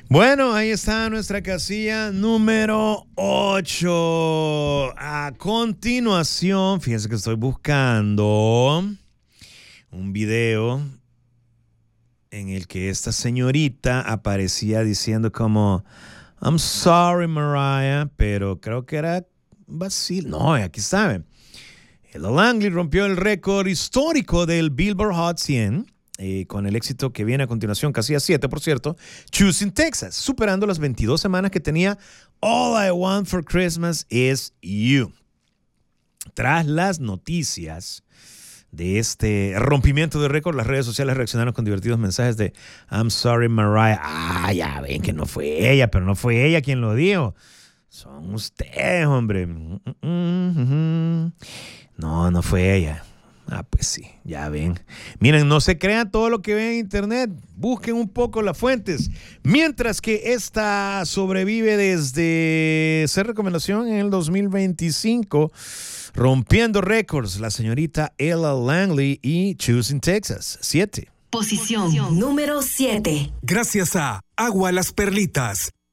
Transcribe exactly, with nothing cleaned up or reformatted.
Bueno, ahí está nuestra casilla número ocho. A continuación, fíjense que estoy buscando un video en el que esta señorita aparecía diciendo como I'm sorry, Mariah, pero creo que era vacil. No, aquí saben. Ella Langley rompió el récord histórico del Billboard Hot cien eh, con el éxito que viene a continuación, casi a siete, por cierto, Choosing Texas, superando las veintidós semanas que tenía All I Want for Christmas Is You. Tras las noticias de este rompimiento de récord, las redes sociales reaccionaron con divertidos mensajes de I'm sorry, Mariah. Ah, ya ven que no fue ella, pero no fue ella quien lo dijo. Son ustedes, hombre. No, no fue ella. Ah, pues sí, ya ven. Miren, no se crean todo lo que ven en internet. Busquen un poco las fuentes. Mientras que esta sobrevive desde ser recomendación en el dos mil veinticinco, rompiendo récords, la señorita Ella Langley y Choosing Texas. Siete. Posición número siete. Gracias a Agua Las Perlitas,